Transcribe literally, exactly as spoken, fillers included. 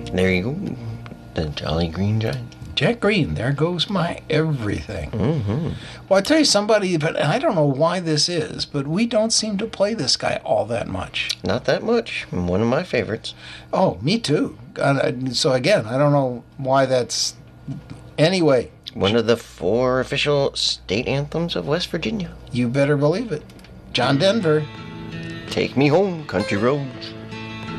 There you go. The Jolly Green Giant. Jack Green, there goes my everything. Mm-hmm. Well, I tell you somebody, but I don't know why this is, but we don't seem to play this guy all that much. Not that much. One of my favorites. Oh, me too. Uh, So again, I don't know why that's... Anyway. One of the four official state anthems of West Virginia. You better believe it. John Denver. Take me home, country roads.